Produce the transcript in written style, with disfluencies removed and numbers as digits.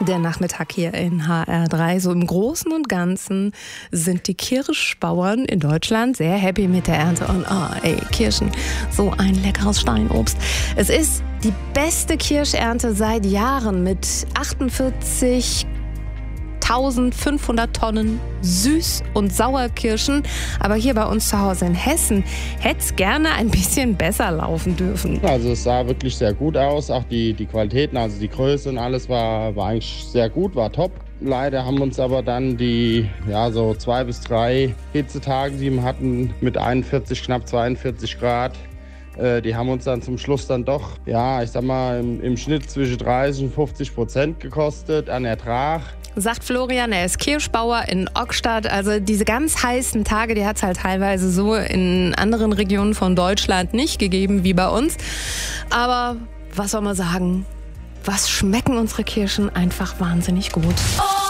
Der Nachmittag hier in HR3. So im Großen und Ganzen sind die Kirschbauern in Deutschland sehr happy mit der Ernte. Und Kirschen, so ein leckeres Steinobst. Es ist die beste Kirschernte seit Jahren mit 48.500 Tonnen Süß- und Sauerkirschen. Aber hier bei uns zu Hause in Hessen hätte es gerne ein bisschen besser laufen dürfen. Also es sah wirklich sehr gut aus. Auch die Qualitäten, also die Größe und alles war eigentlich sehr gut, war top. Leider haben uns aber dann die so 2 bis 3 Hitzetage, die wir hatten mit 41, knapp 42 Grad, die haben uns dann zum Schluss dann doch, ich sag mal, im Schnitt zwischen 30 und 50% gekostet an Ertrag. Sagt Florian, er ist Kirschbauer in Ockstadt. Also diese ganz heißen Tage, die hat es halt teilweise so in anderen Regionen von Deutschland nicht gegeben wie bei uns. Aber was soll man sagen? Was schmecken unsere Kirschen einfach wahnsinnig gut.